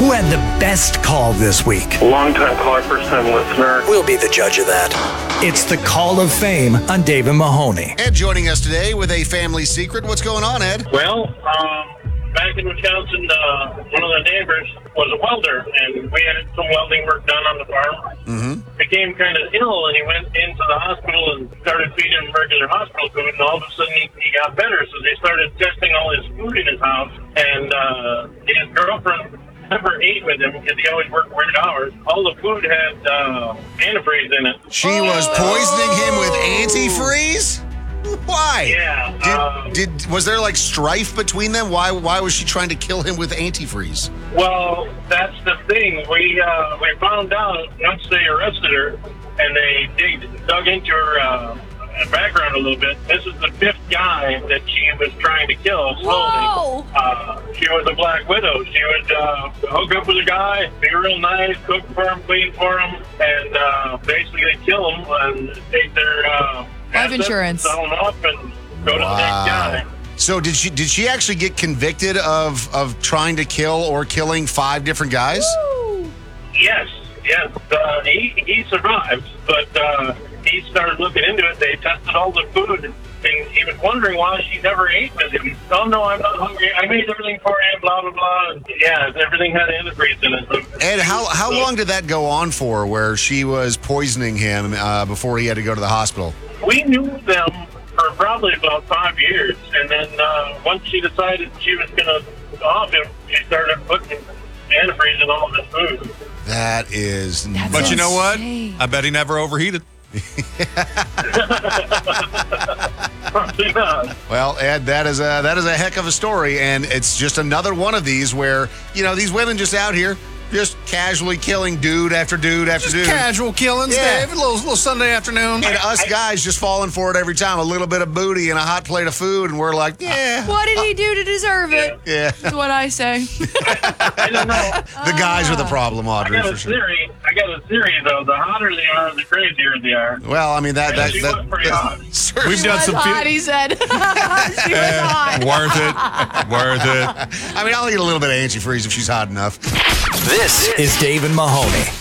Who had the best call this week? Long-time caller, first-time listener. We'll be the judge of that. It's the Call of Fame on Dave and Mahoney. Ed joining us today with a family secret. What's going on, Ed? Well, back in Wisconsin, one of the neighbors was a welder, and we had some welding work done on the farm. Mm-hmm. Became kind of ill, and he went into the hospital and started feeding him regular hospital food, and all of a sudden he got better, so they started testing all his food in his house, and his girlfriend never ate with him because he always worked weird hours. All the food had antifreeze in it. She was poisoning him with antifreeze? Why? Yeah. Was there like strife between them? Why was she trying to kill him with antifreeze? Well, that's the thing. We found out once they arrested her, and they dug into her background a little bit. This is the fifth guy that she was trying to kill slowly. She was a black widow. She would hook up with a guy, be real nice, cook for him, clean for him, and basically they'd kill him and take their life insurance, sell them up, and go to the next guy. So did she actually get convicted of trying to kill or killing 5 different guys? Woo! Yes. He survived, but he started looking into it. They tested all the food, and he was wondering why she never ate with him. Oh, no, I'm not hungry. I made everything for you, blah, blah, blah. And yeah, everything had antifreeze in it. Ed, how long did that go on for, where she was poisoning him before he had to go to the hospital? We knew them for probably about 5 years, and then once she decided she was going to off him, she started putting antifreeze in all of his food. That is... But you know what? insane. I bet he never overheated. Well, Ed, that is a heck of a story, and it's just another one of these where, these women just out here just casually killing dude after dude after dude. Casual killings, Yeah. Dave. A little Sunday afternoon. And us guys just falling for it every time. A little bit of booty and a hot plate of food, and we're like, yeah. What did he do to deserve it? Yeah. That's what I say. I don't know. The guys are the problem, I Audrey, got for a sure. theory. though. The hotter they are, the crazier they are. Well, I mean, that She was pretty hot. We've done some hot, he said. She was hot. Worth it. I mean, I'll eat a little bit of antifreeze if she's hot enough. This is Dave and Mahoney.